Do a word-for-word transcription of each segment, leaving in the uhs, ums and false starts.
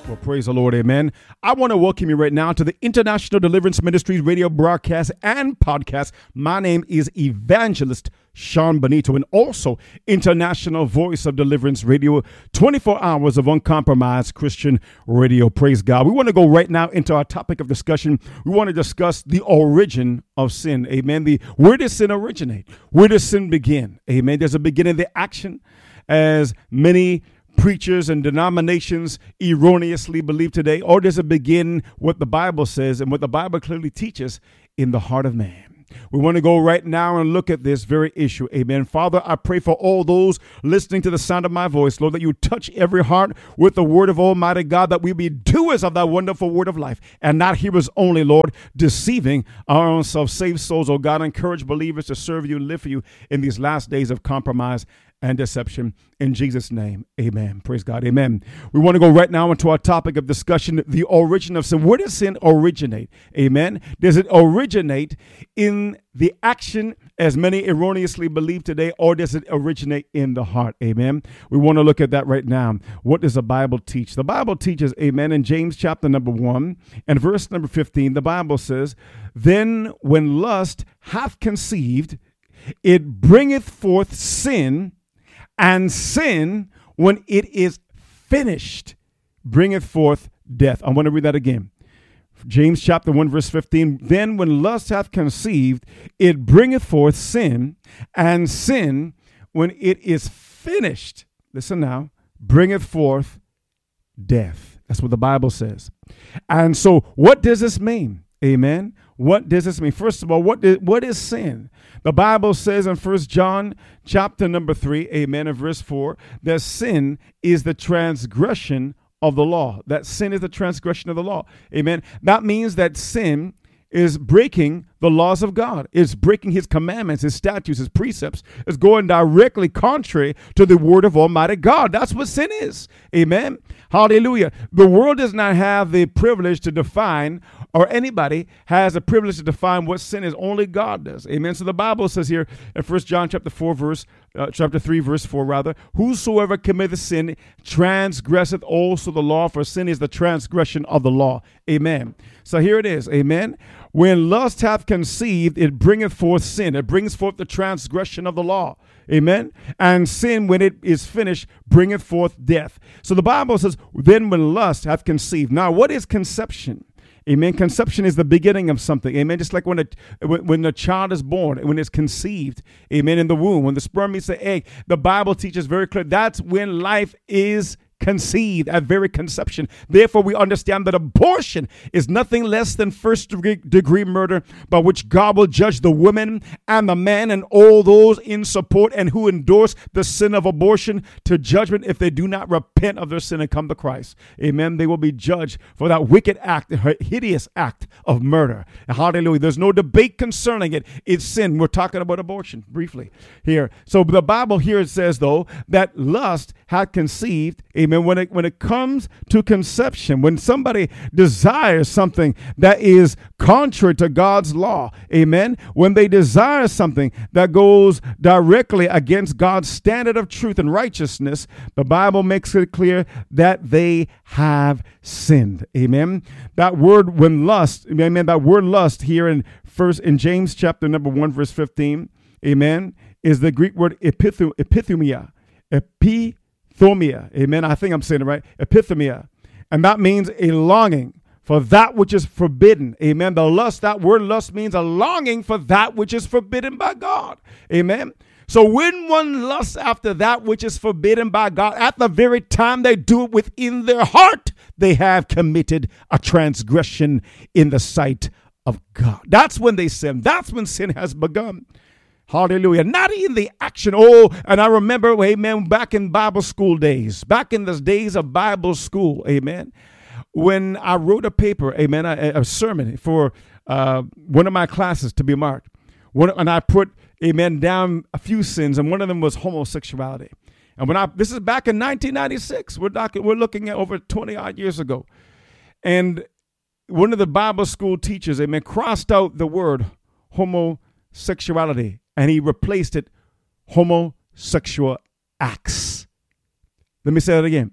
Well, praise the Lord, amen. I want to welcome you right now to the International Deliverance Ministries radio broadcast and podcast. My name is Evangelist Sean Benito, and also International Voice of Deliverance Radio, twenty-four hours of uncompromised Christian radio. Praise God. We want to go right now into our topic of discussion. We want to discuss the origin of sin. Amen. The where does sin originate? Where does sin begin? Amen. There's a beginning, the action, as many preachers and denominations erroneously believe today, or does it begin what the Bible says and what the Bible clearly teaches in the heart of man? We want to go right now and look at this very issue. Amen. Father, I pray for all those listening to the sound of my voice, Lord, that you touch every heart with the word of Almighty God, that we be doers of that wonderful word of life and not hearers only, Lord, deceiving our own self. Save souls, oh God. Encourage believers to serve you and live for you in these last days of compromise and deception. In Jesus' name, amen. Praise God, amen. We want to go right now into our topic of discussion, the origin of sin. Where does sin originate? Amen. Does it originate in the action, as many erroneously believe today, or does it originate in the heart? Amen. We want to look at that right now. What does the Bible teach? The Bible teaches, amen, in James chapter number one and verse number fifteen, the Bible says, "Then when lust hath conceived, it bringeth forth sin, and sin, when it is finished, bringeth forth death." I want to read that again. James chapter one, verse fifteen. "Then when lust hath conceived, it bringeth forth sin, and sin, when it is finished," listen now, "bringeth forth death." That's what the Bible says. And so what does this mean? Amen. What does this mean? First of all, what is, what is sin? The Bible says in First John chapter number three, amen, and verse four, that sin is the transgression of the law. That sin is the transgression of the law. Amen. That means that sin is breaking the laws of God. It's breaking his commandments, his statutes, his precepts. It's going directly contrary to the word of Almighty God. That's what sin is. Amen. Hallelujah. The world does not have the privilege to define, or anybody has a privilege to define what sin is. Only God does. Amen. So the Bible says here in First John chapter four, verse uh, chapter three, verse four, rather, "Whosoever committeth sin transgresseth also the law, for sin is the transgression of the law." Amen. So here it is. Amen. "When lust hath conceived, it bringeth forth sin." It brings forth the transgression of the law. Amen. "And sin, when it is finished, bringeth forth death." So the Bible says, "Then when lust hath conceived." Now, what is conception? Amen. Conception is the beginning of something. Amen. Just like when a when, when a child is born, when it's conceived. Amen. In the womb, when the sperm meets the egg, the Bible teaches very clear that's when life is conceived, at very conception. Therefore, we understand that abortion is nothing less than first degree, degree murder, by which God will judge the woman and the man and all those in support and who endorse the sin of abortion to judgment if they do not repent of their sin and come to Christ. Amen. They will be judged for that wicked act, hideous act of murder. Hallelujah. There's no debate concerning it. It's sin. We're talking about abortion briefly here. So the Bible here says, though, that lust had conceived. Amen. When it when it comes to conception, when somebody desires something that is contrary to God's law, amen, when they desire something that goes directly against God's standard of truth and righteousness, the Bible makes it clear that they have sinned. Amen. That word, when lust, amen, that word lust here in first in James chapter number one, verse fifteen, amen, is the Greek word epithu, epithumia. Epi Thomia, amen. I think I'm saying it right. Epithumia. And that means a longing for that which is forbidden. Amen. The lust, that word lust means a longing for that which is forbidden by God. Amen. So when one lusts after that which is forbidden by God, at the very time they do it within their heart, they have committed a transgression in the sight of God. That's when they sin. That's when sin has begun. Hallelujah. Not in the action. Oh, and I remember, amen, back in Bible school days, back in the days of Bible school, amen, when I wrote a paper, amen, a, a sermon for uh, one of my classes to be marked. One, and I put, amen, down a few sins, and one of them was homosexuality. And when I, this is back in nineteen ninety-six, we're, not, we're looking at over twenty odd years ago. And one of the Bible school teachers, amen, crossed out the word homosexuality, and he replaced it homosexual acts. Let me say that again.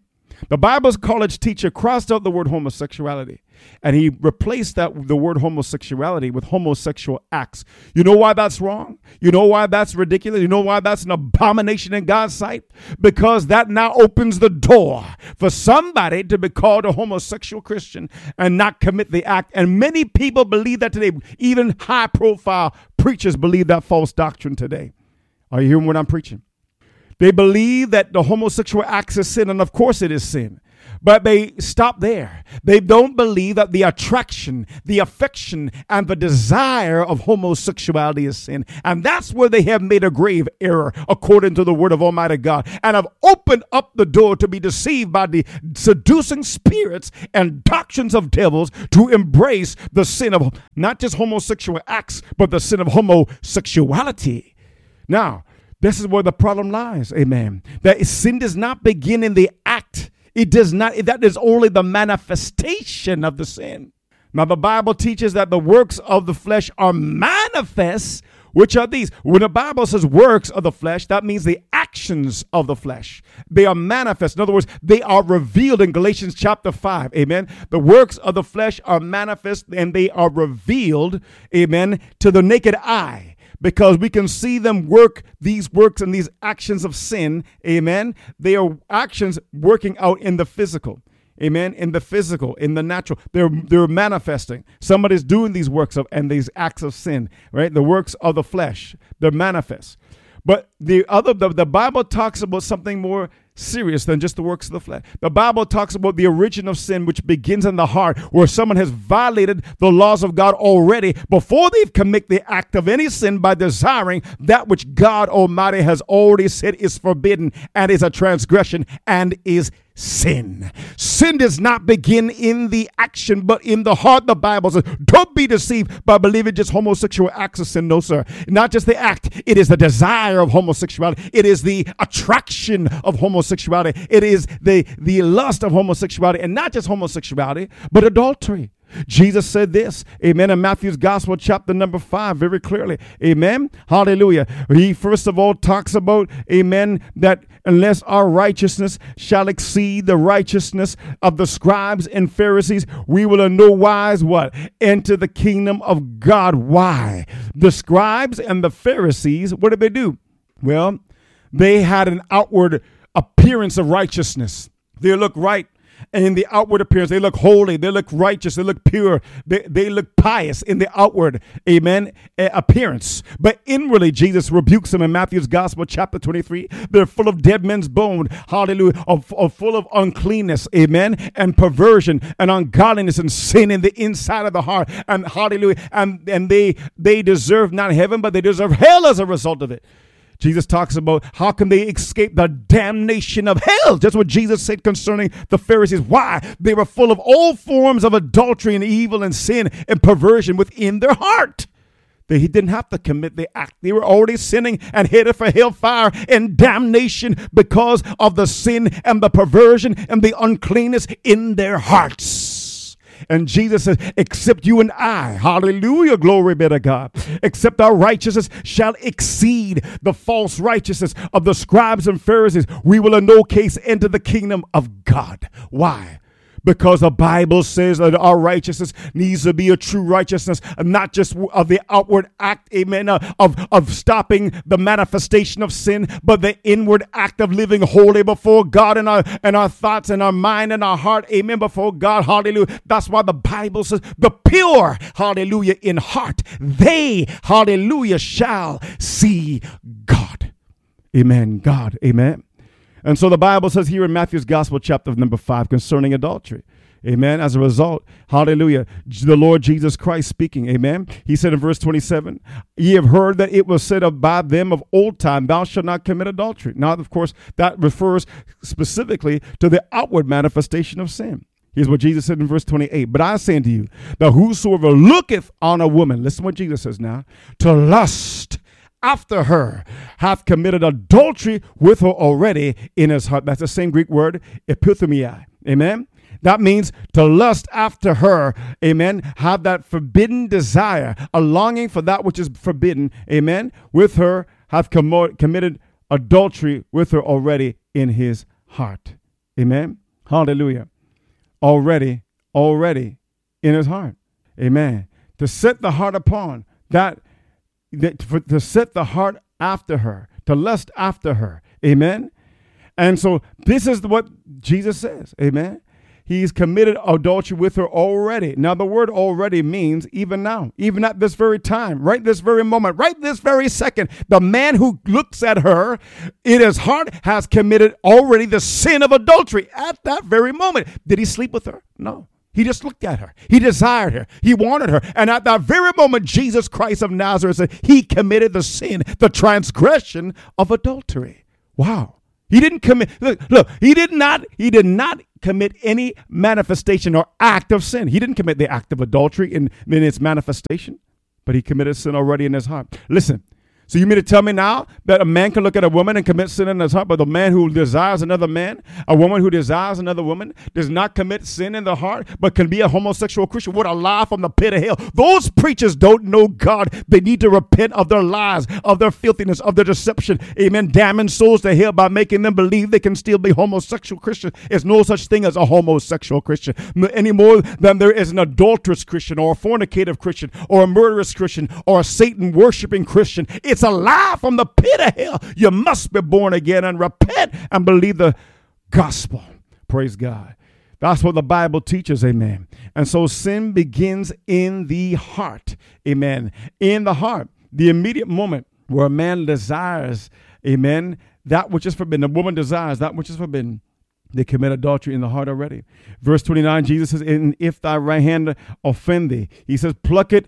The Bible's college teacher crossed out the word homosexuality, and he replaced that the word homosexuality with homosexual acts. You know why that's wrong? You know why that's ridiculous? You know why that's an abomination in God's sight? Because that now opens the door for somebody to be called a homosexual Christian and not commit the act. And many people believe that today. Even high-profile preachers believe that false doctrine today. Are you hearing what I'm preaching? They believe that the homosexual act is sin, and of course it is sin. But they stop there. They don't believe that the attraction, the affection, and the desire of homosexuality is sin. And that's where they have made a grave error, according to the word of Almighty God, and have opened up the door to be deceived by the seducing spirits and doctrines of devils to embrace the sin of not just homosexual acts, but the sin of homosexuality. Now, this is where the problem lies, amen. That sin does not begin in the act. It does not, that is only the manifestation of the sin. Now, the Bible teaches that the works of the flesh are manifest, which are these. When the Bible says works of the flesh, that means the actions of the flesh. They are manifest. In other words, they are revealed in Galatians chapter five, amen. The works of the flesh are manifest and they are revealed, amen, to the naked eye. Because we can see them work these works and these actions of sin, amen. They are actions working out in the physical, amen, in the physical, in the natural. They're they're manifesting. Somebody's doing these works of and these acts of sin, right? The works of the flesh, they're manifest. But the other, the, the Bible talks about something more serious than just the works of the flesh. The Bible talks about the origin of sin, which begins in the heart, where someone has violated the laws of God already before they've committed the act of any sin by desiring that which God Almighty has already said is forbidden and is a transgression and is sin. Sin does not begin in the action, but in the heart. The Bible says, don't be deceived by believing just homosexual acts of sin. No, sir. Not just the act. It is the desire of homosexuality. It is the attraction of homosexuality. It is the, the lust of homosexuality, and not just homosexuality, but adultery. Jesus said this, amen, in Matthew's gospel, chapter number five, very clearly, amen, hallelujah. He first of all talks about, amen, that unless our righteousness shall exceed the righteousness of the scribes and Pharisees, we will in no wise, what? Enter the kingdom of God. Why? The scribes and the Pharisees, what did they do? Well, they had an outward appearance of righteousness. They look right. And in the outward appearance, they look holy, they look righteous, they look pure, they, they look pious in the outward, amen, uh, appearance. But inwardly, Jesus rebukes them in Matthew's gospel, chapter twenty-three. They're full of dead men's bone, hallelujah, of, of full of uncleanness, amen, and perversion and ungodliness and sin in the inside of the heart. And hallelujah, and, and they, they deserve not heaven, but they deserve hell as a result of it. Jesus talks about how can they escape the damnation of hell. That's what Jesus said concerning the Pharisees. Why? They were full of all forms of adultery and evil and sin and perversion within their heart. They didn't have to commit the act. They were already sinning and headed for hellfire and damnation because of the sin and the perversion and the uncleanness in their hearts. And Jesus says, except you and I, hallelujah, glory be to God, except our righteousness shall exceed the false righteousness of the scribes and Pharisees, we will in no case enter the kingdom of God. Why? Because the Bible says that our righteousness needs to be a true righteousness, not just of the outward act, amen, of, of stopping the manifestation of sin, but the inward act of living holy before God in our, in our thoughts and our mind and our heart, amen, before God, hallelujah. That's why the Bible says the pure, hallelujah, in heart, they, hallelujah, shall see God. Amen, God, amen. And so the Bible says here in Matthew's gospel, chapter number five, concerning adultery. Amen. As a result, hallelujah, the Lord Jesus Christ speaking, amen. He said in verse twenty-seven, ye have heard that it was said of by them of old time, thou shalt not commit adultery. Now, of course, that refers specifically to the outward manifestation of sin. Here's what Jesus said in verse twenty-eight. But I say unto you, that whosoever looketh on a woman, listen to what Jesus says now, to lust after her, hath committed adultery with her already in his heart. That's the same Greek word, epithumia. Amen. That means to lust after her, amen, have that forbidden desire, a longing for that which is forbidden, amen, with her, hath com- committed adultery with her already in his heart. Amen. Hallelujah. Already, already in his heart. Amen. To set the heart upon that, that for, to set the heart after her, to lust after her. Amen. And so this is what Jesus says. Amen. He's committed adultery with her already. Now, the word already means even now, even at this very time, right this very moment, right this very second. The man who looks at her in his heart has committed already the sin of adultery at that very moment. Did he sleep with her? No. He just looked at her. He desired her. He wanted her. And at that very moment, Jesus Christ of Nazareth said he committed the sin, the transgression of adultery. Wow. He didn't commit, look, look, he did not, he did not commit any manifestation or act of sin. He didn't commit the act of adultery in, in its manifestation, but he committed sin already in his heart. Listen, so you mean to tell me now that a man can look at a woman and commit sin in his heart, but the man who desires another man, a woman who desires another woman, does not commit sin in the heart, but can be a homosexual Christian? What a lie from the pit of hell. Those preachers don't know God. They need to repent of their lies, of their filthiness, of their deception. Amen. Damning souls to hell by making them believe they can still be homosexual Christians. There's no such thing as a homosexual Christian any more than there is an adulterous Christian or a fornicative Christian or a murderous Christian or a Satan worshiping Christian. It's a lie from the pit of hell. You must be born again and repent and believe the gospel. Praise God. That's what the Bible teaches. Amen. And so sin begins in the heart. Amen. In the heart, the immediate moment where a man desires, amen, that which is forbidden. A woman desires that which is forbidden. They commit adultery in the heart already. Verse twenty-nine, Jesus says, and if thy right hand offend thee, he says, pluck it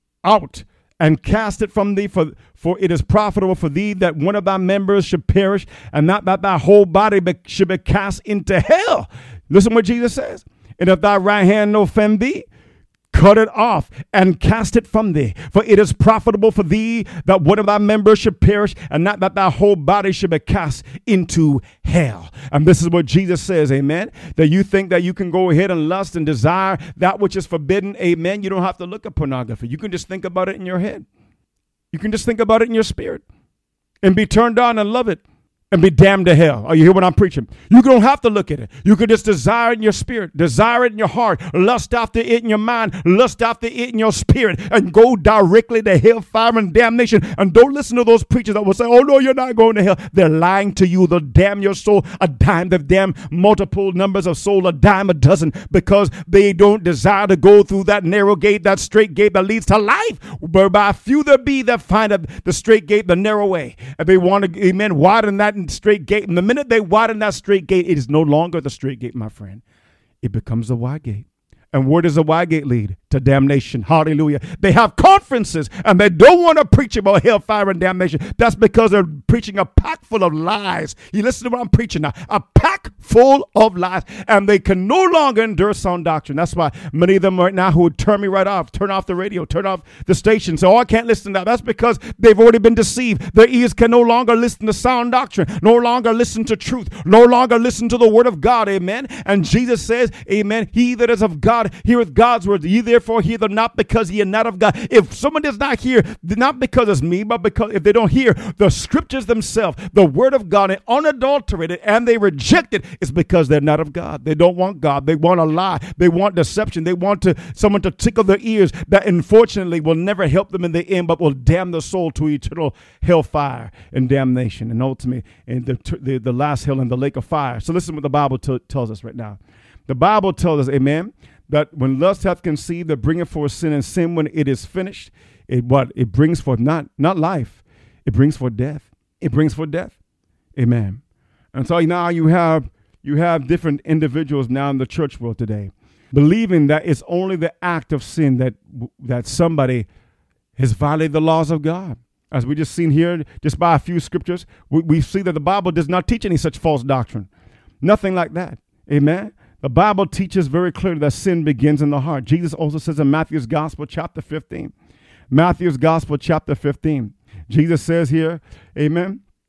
out and cast it from thee, for for it is profitable for thee that one of thy members should perish, and not that thy whole body be, should be cast into hell. Listen what Jesus says. And if thy right hand offend thee, cut it off and cast it from thee. For it is profitable for thee that one of thy members should perish, and not that thy whole body should be cast into hell. And this is what Jesus says, amen, that you think that you can go ahead and lust and desire that which is forbidden, amen. You don't have to look at pornography. You can just think about it in your head. You can just think about it in your spirit and be turned on and love it. And be damned to hell. Are you hear what I'm preaching? You don't have to look at it. You can just desire it in your spirit, desire it in your heart, lust after it in your mind, lust after it in your spirit, and go directly to hellfire and damnation. And don't listen to those preachers that will say, oh no, you're not going to hell. They're lying to you. They'll damn your soul a dime. They've damned multiple numbers of soul, a dime a dozen, because they don't desire to go through that narrow gate, that straight gate that leads to life, whereby few there be that find the straight gate, the narrow way. And they want to, amen, widen that straight gate. And the minute they widen that straight gate, it is no longer the straight gate, my friend. It becomes the wide gate. And where does the wide gate lead? To damnation. Hallelujah. They have conferences and they don't want to preach about hellfire and damnation. That's because they're preaching a pack full of lies. You listen to what I'm preaching now. A pack full of lies. And they can no longer endure sound doctrine. That's why many of them right now who would turn me right off, turn off the radio, turn off the station. So, oh, I can't listen to that. That's because they've already been deceived. Their ears can no longer listen to sound doctrine, no longer listen to truth, no longer listen to the word of God. Amen. And Jesus says, amen, he that is of God heareth God's words. Ye therefore hear them not because ye are not of God. If someone does not hear, not because it's me, but because if they don't hear the scriptures themselves, the word of God, and unadulterated, and they reject it, it's because they're not of God. They don't want God. They want a lie. They want deception. They want to someone to tickle their ears that unfortunately will never help them in the end, but will damn the soul to eternal hellfire and damnation, and ultimately in the, the, the last hell in the lake of fire. So listen to what the Bible t- tells us right now. The Bible tells us, amen, that when lust hath conceived, it bringeth forth sin, and sin, when it is finished, it what? It brings forth not, not life. It brings forth death. It brings forth death. Amen. And so now you have you have different individuals now in the church world today believing that it's only the act of sin that that somebody has violated the laws of God. As we just seen here, just by a few scriptures, we, we see that the Bible does not teach any such false doctrine. Nothing like that. Amen. The Bible teaches very clearly that sin begins in the heart. Jesus also says in Matthew's Gospel, chapter fifteen, Matthew's Gospel, chapter fifteen, Jesus says here, amen,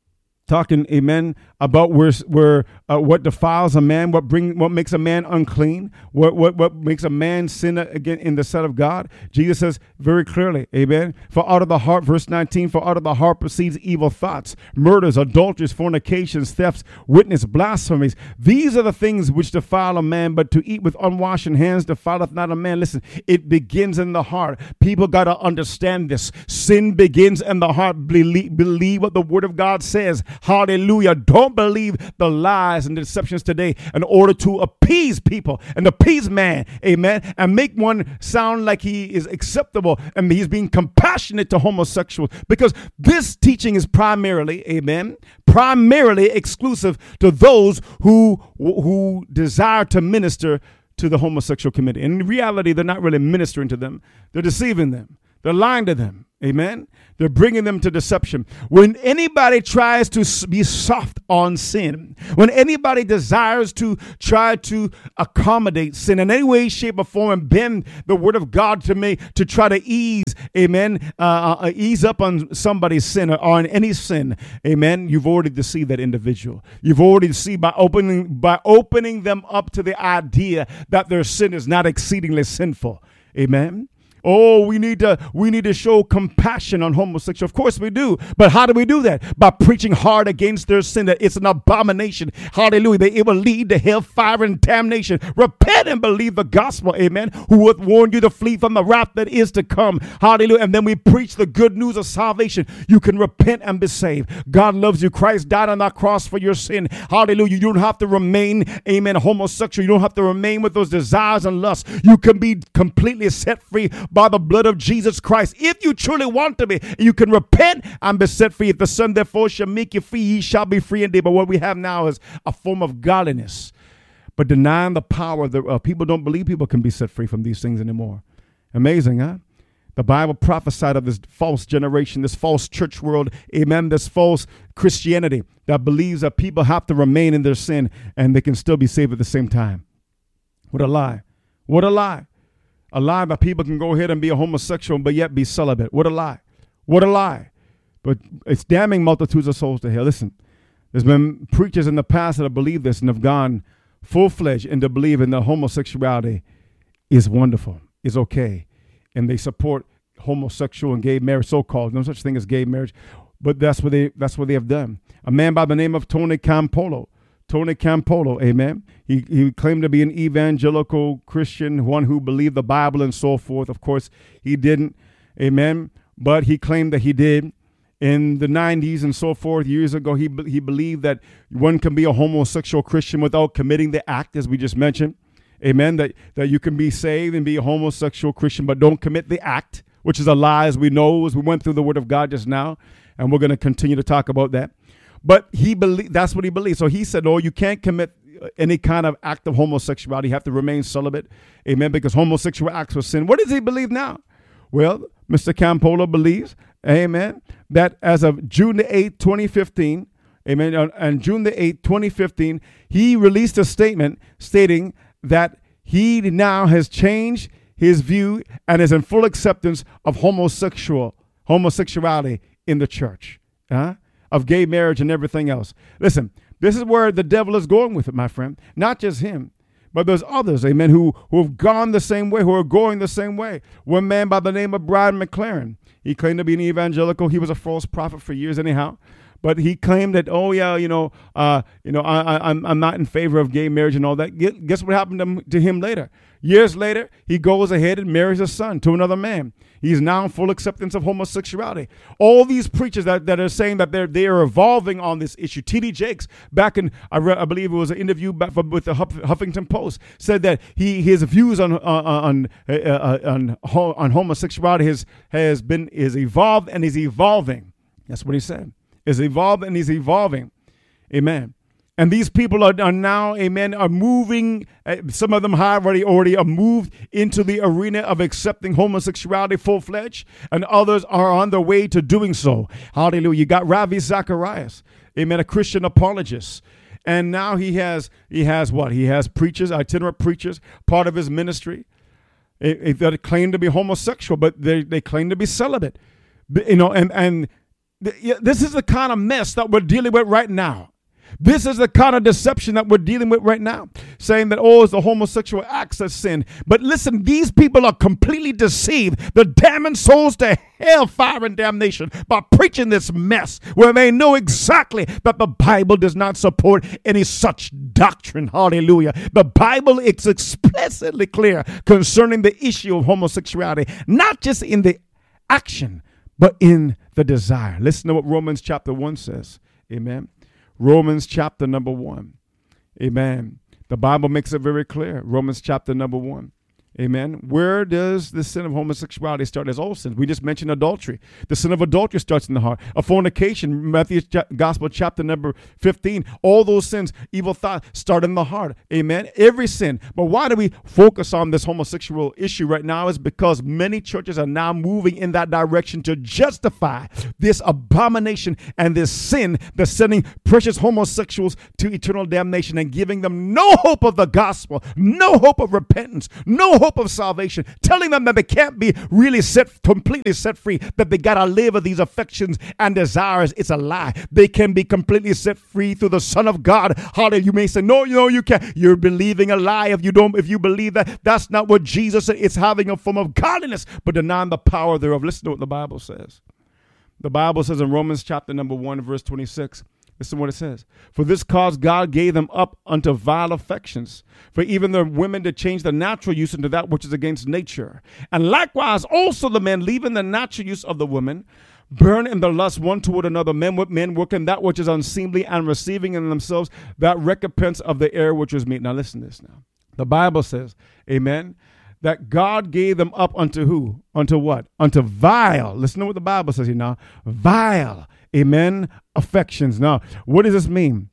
talking, amen, about where, where uh, what defiles a man, what bring, what makes a man unclean, what, what, what makes a man sin again in the sight of God. Jesus says very clearly, amen, for out of the heart, verse nineteen, for out of the heart proceeds evil thoughts, murders, adulteries, fornications, thefts, witness, blasphemies. These are the things which defile a man, but to eat with unwashed hands defileth not a man. Listen, it begins in the heart. People got to understand this. Sin begins in the heart. Believe, believe what the word of God says. Hallelujah. Don't believe the lies and deceptions today in order to appease people and appease man. Amen. And make one sound like he is acceptable and he's being compassionate to homosexuals, because this teaching is primarily, amen, primarily exclusive to those who who desire to minister to the homosexual community. In reality, they're not really ministering to them. They're deceiving them. They're lying to them. Amen. They're bringing them to deception. When anybody tries to be soft on sin, when anybody desires to try to accommodate sin in any way, shape, or form and bend the word of God to me to try to ease, amen, uh, uh, ease up on somebody's sin or on any sin, amen, you've already deceived that individual. You've already deceived by opening, by opening them up to the idea that their sin is not exceedingly sinful. Amen. Oh, we need to we need to show compassion on homosexuals. Of course we do. But how do we do that? By preaching hard against their sin, that it's an abomination. Hallelujah. That it will lead to hellfire and damnation. Repent and believe the gospel. Amen. Who hath warned you to flee from the wrath that is to come. Hallelujah. And then we preach the good news of salvation. You can repent and be saved. God loves you. Christ died on that cross for your sin. Hallelujah. You don't have to remain, amen, homosexual. You don't have to remain with those desires and lusts. You can be completely set free by the blood of Jesus Christ. If you truly want to be, you can repent and be set free. If the Son therefore shall make you free, ye shall be free indeed. But what we have now is a form of godliness, but denying the power of the uh, people don't believe people can be set free from these things anymore. Amazing, huh? The Bible prophesied of this false generation, this false church world, amen, this false Christianity that believes that people have to remain in their sin and they can still be saved at the same time. What a lie. What a lie. A lie that people can go ahead and be a homosexual but yet be celibate. What a lie. What a lie. But it's damning multitudes of souls to hell. Listen, there's been preachers in the past that have believed this and have gone full-fledged into believing that homosexuality is wonderful, is okay. And they support homosexual and gay marriage, so-called. No such thing as gay marriage. But that's what they that's what they have done. A man by the name of Tony Campolo. Tony Campolo, amen. He he claimed to be an evangelical Christian, one who believed the Bible and so forth. Of course, he didn't, amen. But he claimed that he did. In the nineties and so forth, years ago, he he believed that one can be a homosexual Christian without committing the act, as we just mentioned. Amen. That, that you can be saved and be a homosexual Christian, but don't commit the act, which is a lie, as we know, as we went through the Word of God just now. And we're going to continue to talk about that. But he believed, that's what he believed. So he said, no, you can't commit any kind of act of homosexuality. You have to remain celibate. Amen. Because homosexual acts were sin. What does he believe now? Well, Mister Campolo believes, amen, that as of June the eighth, twenty fifteen, amen, on June the eighth, twenty fifteen, he released a statement stating that he now has changed his view and is in full acceptance of homosexual homosexuality in the church. Huh? Of gay marriage and everything else. Listen, this is where the devil is going with it, my friend. Not just him, but there's others, amen, who, who have gone the same way, who are going the same way. One man by the name of Brian McLaren, he claimed to be an evangelical. He was a false prophet for years anyhow. But he claimed that, oh, yeah, you know, uh, you know, I, I, I'm I'm not in favor of gay marriage and all that. Guess what happened to, to him later? Years later, he goes ahead and marries his son to another man. He's now in full acceptance of homosexuality. All these preachers that, that are saying that they're they are evolving on this issue. T D Jakes, back in, I, re, I believe it was an interview back from, with the Huff, Huffington Post, said that he his views on on uh, uh, on, on homosexuality has has been is evolved and is evolving. That's what he said. Is evolved and is evolving. Amen. And these people are, are now, amen, are moving. Uh, some of them have already, already are moved into the arena of accepting homosexuality full-fledged, and others are on their way to doing so. Hallelujah. You got Ravi Zacharias, amen, a Christian apologist. And now he has, he has what? He has preachers, itinerant preachers, part of his ministry, that claim to be homosexual, but they, they claim to be celibate. You know, and, and This is the kind of mess that we're dealing with right now. This is the kind of deception that we're dealing with right now, saying that, oh, it's the homosexual acts that sin. But listen, these people are completely deceived. They're damning souls to hell, fire, and damnation by preaching this mess where they know exactly that the Bible does not support any such doctrine. Hallelujah. The Bible is explicitly clear concerning the issue of homosexuality, not just in the action, but in the desire. Listen to what Romans chapter one says. Amen. Romans chapter number one. Amen. The Bible makes it very clear. Romans chapter number one. Amen. Where does the sin of homosexuality start? As all sins. We just mentioned adultery. The sin of adultery starts in the heart. A fornication, Matthew's Gospel chapter number fifteen. All those sins, evil thoughts, start in the heart. Amen. Every sin. But why do we focus on this homosexual issue right now? Is because many churches are now moving in that direction to justify this abomination and this sin that's sending precious homosexuals to eternal damnation and giving them no hope of the gospel, no hope of repentance, no hope of salvation, telling them that they can't be really set, completely set free, that they got to live with these affections and desires. It's a lie. They can be completely set free through the Son of God. Hallelujah. You may say, no, no, you can't. You're believing a lie if you don't, if you believe that. That's not what Jesus said. It's having a form of godliness, but denying the power thereof. Listen to what the Bible says. The Bible says in Romans chapter number one, verse twenty-six, listen to what it says. For this cause God gave them up unto vile affections, for even the women to change the natural use into that which is against nature. And likewise also the men, leaving the natural use of the women, burn in the lust one toward another, men with men, working that which is unseemly, and receiving in themselves that recompense of the error which was meet. Now listen to this now. The Bible says, amen, that God gave them up unto who? Unto what? Unto vile. Listen to what the Bible says here now. Vile. Amen. Affections. Now, what does this mean?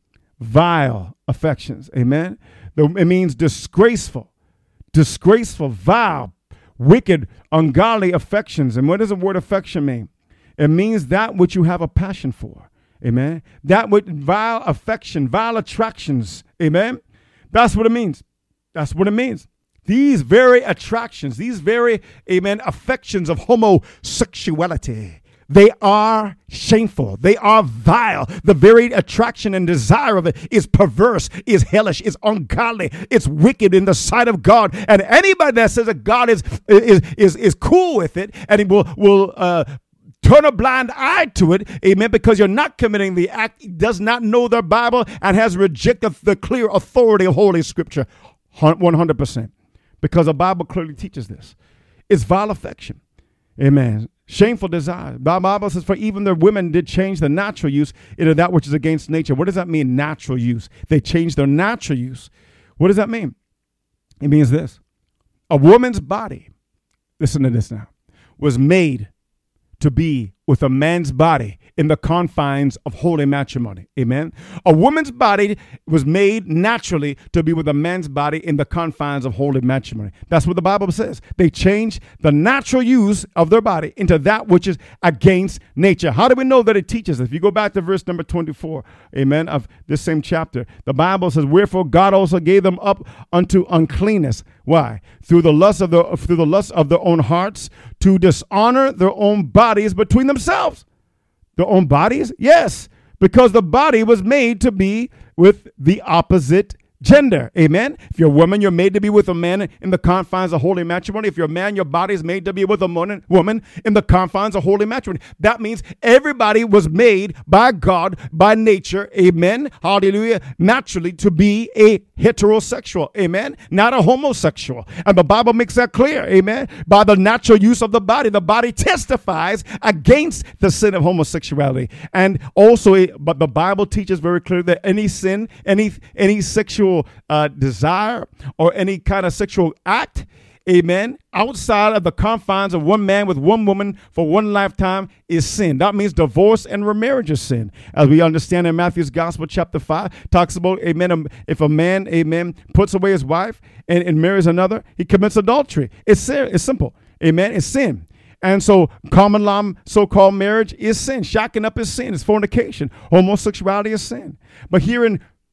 Vile affections. Amen. It means disgraceful, disgraceful, vile, wicked, ungodly affections. And what does the word affection mean? It means that which you have a passion for. Amen. That with vile affection, vile attractions. Amen. That's what it means. That's what it means. These very attractions, these very, amen, affections of homosexuality, they are shameful. They are vile. The very attraction and desire of it is perverse, is hellish, is ungodly. It's wicked in the sight of God. And anybody that says that God is is is, is cool with it and he will will uh, turn a blind eye to it, amen, because you're not committing the act, does not know their Bible and has rejected the clear authority of Holy Scripture, one hundred percent. Because the Bible clearly teaches this. It's vile affection. Amen. Shameful desire. The Bible says, for even the women did change the natural use into that which is against nature. What does that mean, natural use? They changed their natural use. What does that mean? It means this. A woman's body, listen to this now, was made to be with a man's body in the confines of holy matrimony. Amen. A woman's body was made naturally to be with a man's body in the confines of holy matrimony. That's what the Bible says. They changed the natural use of their body into that which is against nature. How do we know that it teaches us? If you go back to verse number twenty-four, amen, of this same chapter, the Bible says, wherefore God also gave them up unto uncleanness. Why? Through the lust of the through the lust of their own hearts, to dishonor their own bodies between themselves. Their own bodies? Yes, because the body was made to be with the opposite gender. Amen. If you're a woman, you're made to be with a man in the confines of holy matrimony. If you're a man, your body is made to be with a woman in the confines of holy matrimony. That means everybody was made by God, by nature, amen, hallelujah, naturally to be a heterosexual, amen, not a homosexual. And the Bible makes that clear, amen. By the natural use of the body, the body testifies against the sin of homosexuality. And also, but the Bible teaches very clearly that any sin, any any sexual Uh, desire or any kind of sexual act, amen, outside of the confines of one man with one woman for one lifetime is sin. That means divorce and remarriage is sin. As we understand in Matthew's Gospel chapter five, talks about, amen, if a man, amen, puts away his wife and, and marries another, he commits adultery. It's, it's simple, amen, it's sin. And so common law, so-called marriage is sin. Shacking up is sin. It's fornication. Homosexuality is sin. But here in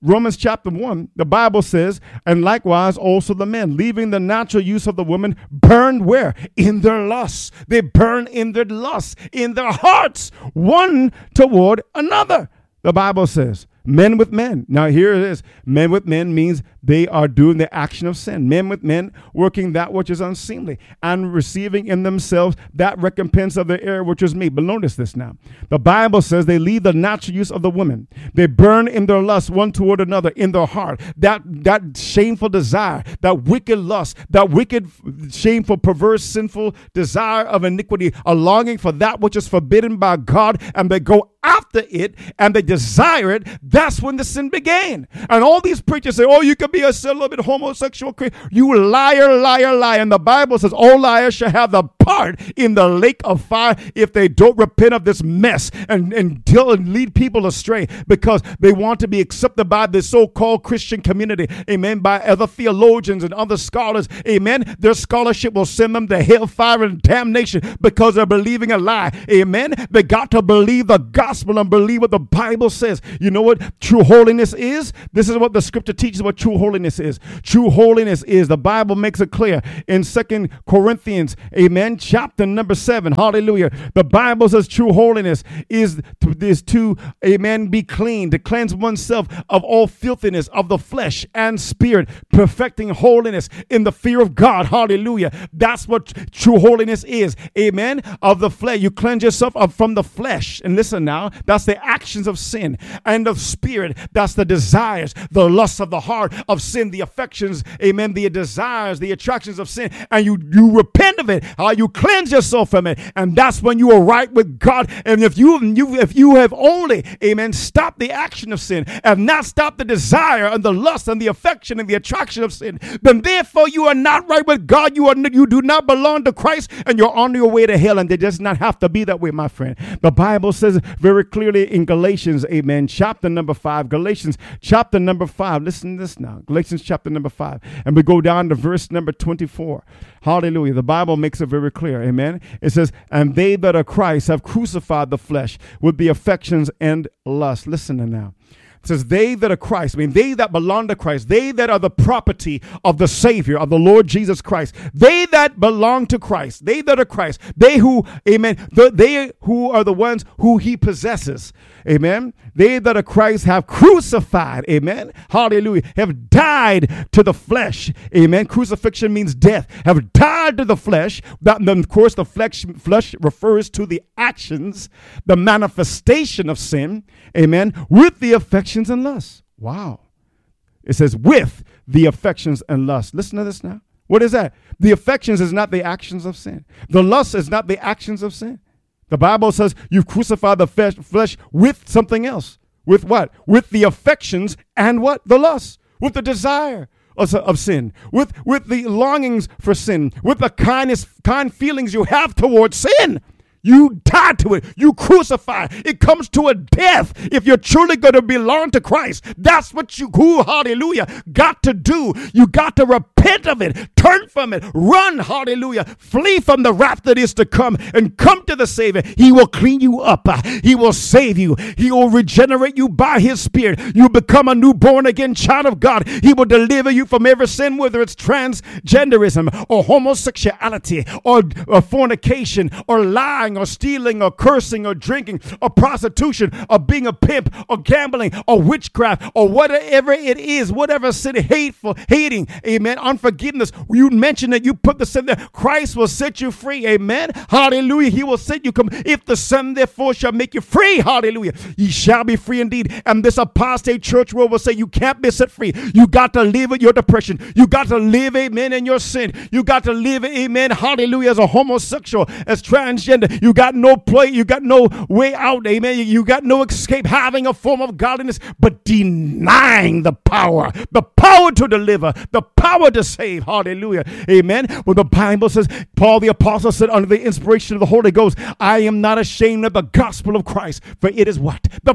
Romans chapter one, the Bible says, and likewise also the men, leaving the natural use of the woman, burned where? In their lusts. They burn in their lusts, in their hearts, one toward another. The Bible says, men with men. Now here it is. Men with men means they are doing the action of sin. Men with men working that which is unseemly and receiving in themselves that recompense of their error which is me. But notice this now. The Bible says they leave the natural use of the woman. They burn in their lust one toward another in their heart. That, that shameful desire, that wicked lust, that wicked, shameful, perverse, sinful desire of iniquity, a longing for that which is forbidden by God, and they go after it and they desire it. That's when the sin began. And all these preachers say, oh, you can be a celibate homosexual. You liar, liar, liar. And the Bible says, all liars shall have the part in the lake of fire if they don't repent of this mess and, and, tell, and lead people astray because they want to be accepted by the so-called Christian community. Amen. By other theologians and other scholars. Amen. Their scholarship will send them to hellfire and damnation because they're believing a lie. Amen. They got to believe the gospel and believe what the Bible says. You know what true holiness is? This is what the scripture teaches what true holiness is. True holiness is, the Bible makes it clear in Second Corinthians, amen, chapter number seven, hallelujah. The Bible says true holiness is to, is to, amen, be clean, to cleanse oneself of all filthiness of the flesh and spirit, perfecting holiness in the fear of God, hallelujah. That's what true holiness is, amen, of the flesh. You cleanse yourself of, from the flesh. And listen now, that's the actions of sin, and of spirit, that's the desires, the lusts of the heart of sin, the affections, amen, the desires, the attractions of sin, and you you repent of it, uh, you cleanse yourself from it, and that's when you are right with God. And if you, you if you have only, amen, stopped the action of sin and not stopped the desire and the lust and the affection and the attraction of sin, then therefore you are not right with God. You are you do not belong to Christ, and you're on your way to hell. And it does not have to be that way, my friend. The Bible says very clearly in Galatians, amen, chapter number five, Galatians chapter number five. Listen to this now. Galatians chapter number five. And we go down to verse number twenty-four. Hallelujah. The Bible makes it very clear. Amen. It says, and they that are Christ have crucified the flesh with the affections and lust. Listen to now. It says, they that are Christ, I mean, they that belong to Christ, they that are the property of the Savior, of the Lord Jesus Christ, they that belong to Christ, they that are Christ, they who, amen, the, they who are the ones who he possesses, amen, they that are Christ have crucified, amen, hallelujah, have died to the flesh, amen. Crucifixion means death, have died to the flesh. That, of course, the flesh, flesh refers to the actions, the manifestation of sin, amen, with the affections and lusts. Wow. It says with the affections and lusts. Listen to this now. What is that? The affections is not the actions of sin. The lust is not the actions of sin. The Bible says you've crucified the flesh, flesh with something else. With what? With the affections and what? The lust. With the desire of, of sin. With, with the longings for sin. With the kindness, kind feelings you have towards sin. You die to it. You crucify. It comes to a death. If you're truly going to belong to Christ, that's what you, who, hallelujah, got to do. You got to repent of it. Turn from it. Run, hallelujah. Flee from the wrath that is to come and come to the Savior. He will clean you up. He will save you. He will regenerate you by his Spirit. You become a new born again child of God. He will deliver you from every sin, whether it's transgenderism or homosexuality or, or fornication or lying or stealing or cursing or drinking or prostitution or being a pimp or gambling or witchcraft or whatever it is, whatever sin, hateful, hating, amen, unforgiveness. You mentioned that you put the sin there. Christ will set you free, amen, hallelujah. He will set you come. If the Son therefore shall make you free, hallelujah, ye shall be free indeed. And this apostate church world will say you can't be set free. You got to live with your depression. You got to live, amen, in your sin. You got to live, amen, hallelujah, as a homosexual, as transgender. You got no play. You got no way out. Amen. You, you got no escape having a form of godliness, but denying the power, the power to deliver, the power to save. Hallelujah. Amen. Well, the Bible says, Paul the apostle said under the inspiration of the Holy Ghost, I am not ashamed of the gospel of Christ, for it is what? The power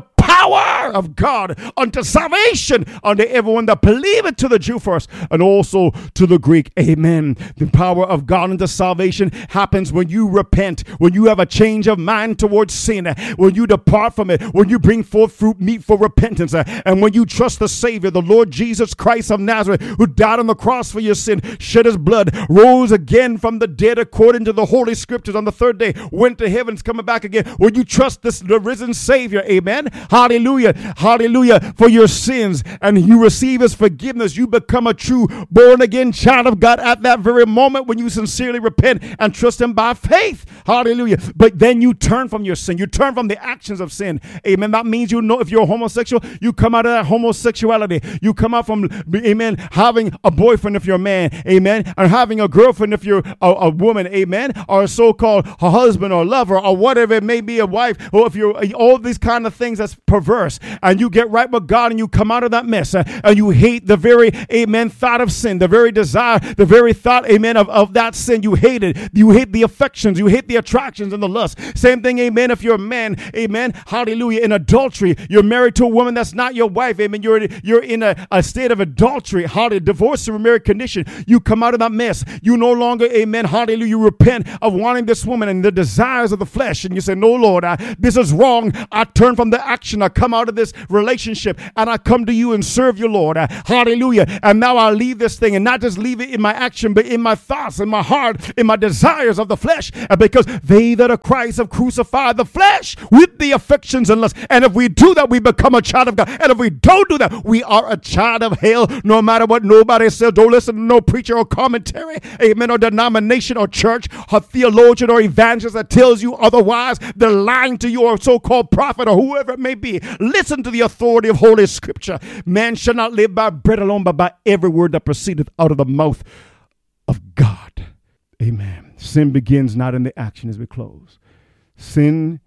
power of God unto salvation unto everyone that believeth, to the Jew first and also to the Greek. Amen. The power of God unto salvation happens when you repent, when you have a change of mind towards sin, when you depart from it, when you bring forth fruit meet for repentance, and when you trust the Savior, the Lord Jesus Christ of Nazareth, who died on the cross for your sin, shed his blood, rose again from the dead according to the Holy Scriptures on the third day, went to heaven, is coming back again. When you trust this the risen Savior, amen, hallelujah, hallelujah, for your sins, and you receive his forgiveness, you become a true born again child of God at that very moment when you sincerely repent and trust him by faith. Hallelujah. But then you turn from your sin. You turn from the actions of sin. Amen. That means, you know, if you're homosexual, you come out of that homosexuality. You come out from, amen, having a boyfriend if you're a man, amen, and having a girlfriend if you're a, a woman, amen, or a so-called a husband or lover or whatever it may be, a wife, or if you're all these kind of things that's perverse, and you get right with God and you come out of that mess, uh, and you hate the very, amen, thought of sin, the very desire, the very thought, amen, of, of that sin. You hate it. You hate the affections. You hate the attractions and the lust. Same thing, amen, if you're a man, amen, hallelujah, in adultery, you're married to a woman that's not your wife, amen, you're, you're in a, a state of adultery, hallelujah, divorce or married condition. You come out of that mess. You no longer, amen, hallelujah, you repent of wanting this woman and the desires of the flesh, and you say, no, Lord, I, this is wrong. I turn from the action. I come out of this relationship, and I come to you and serve you, Lord. Uh, hallelujah. And now I'll leave this thing, and not just leave it in my action, but in my thoughts, in my heart, in my desires of the flesh, uh, because they that are Christ have crucified the flesh with the affections and lusts. And if we do that, we become a child of God. And if we don't do that, we are a child of hell, no matter what nobody says. Don't listen to no preacher or commentary, amen, or denomination or church or theologian or evangelist that tells you otherwise. They're lying to you, or so-called prophet or whoever it may be. Listen to the authority of Holy Scripture. Man shall not live by bread alone, but by every word that proceedeth out of the mouth of God. Amen. Sin begins not in the action as we close. Sin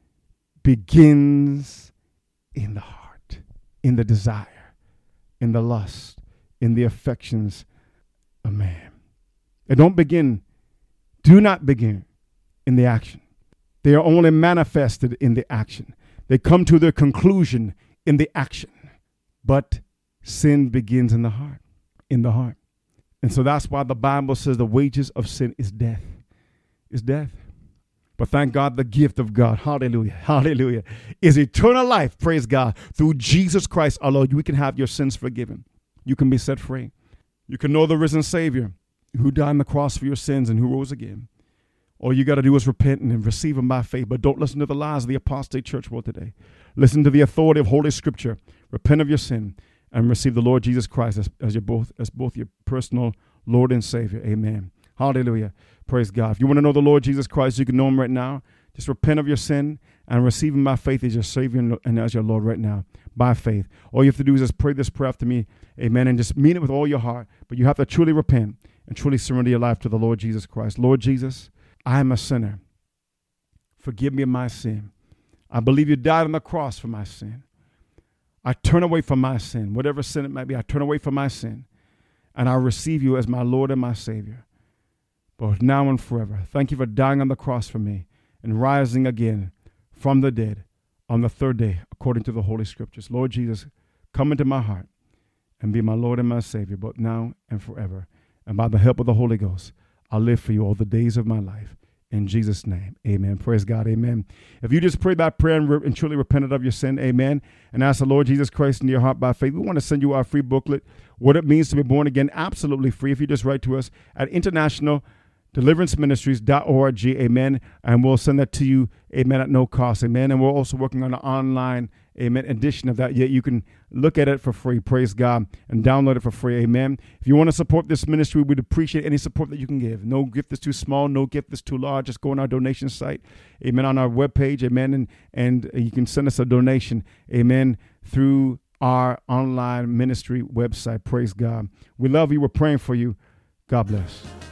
begins in the heart, in the desire, in the lust, in the affections of man. It don't begin, do not begin in the action. They are only manifested in the action. They come to their conclusion in the action. But sin begins in the heart, in the heart. And so that's why the Bible says the wages of sin is death, is death. But thank God, the gift of God, hallelujah, hallelujah, is eternal life, praise God, through Jesus Christ our Lord. You can have your sins forgiven. You can be set free. You can know the risen Savior who died on the cross for your sins and who rose again. All you got to do is repent and receive him by faith. But don't listen to the lies of the apostate church world today. Listen to the authority of Holy Scripture. Repent of your sin and receive the Lord Jesus Christ as, as your both as both your personal Lord and Savior. Amen. Hallelujah. Praise God. If you want to know the Lord Jesus Christ, you can know him right now. Just repent of your sin and receive him by faith as your Savior and as your Lord right now, by faith. All you have to do is just pray this prayer after me. Amen. And just mean it with all your heart. But you have to truly repent and truly surrender your life to the Lord Jesus Christ. Lord Jesus, I am a sinner. Forgive me of my sin. I believe you died on the cross for my sin. I turn away from my sin, whatever sin it might be. I turn away from my sin, and I receive you as my Lord and my Savior, both now and forever. Thank you for dying on the cross for me and rising again from the dead on the third day, according to the Holy Scriptures. Lord Jesus, come into my heart and be my Lord and my Savior, both now and forever. And by the help of the Holy Ghost, I'll live for you all the days of my life. In Jesus' name, amen. Praise God, amen. If you just prayed that prayer and, re- and truly repented of your sin, amen, and asked the Lord Jesus Christ into your heart by faith, we want to send you our free booklet, What It Means to Be Born Again, absolutely free. If you just write to us at international deliverance ministries dot org, amen, and we'll send that to you, amen, at no cost, amen. And we're also working on an online, amen, edition of that. Yet you can look at it for free, praise God, and download it for free, amen. If you want to support this ministry, we'd appreciate any support that you can give. No gift is too small, no gift is too large. Just go on our donation site, amen, on our webpage, amen, and, and you can send us a donation, amen, through our online ministry website, praise God. We love you. We're praying for you. God bless.